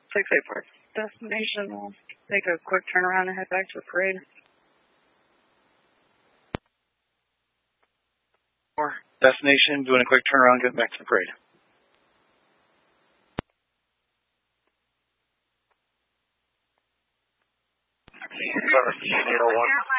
6-8 Park. Destination will take a quick turnaround and head back to the parade. Destination, doing a quick turnaround, getting back to the parade. Zero 1.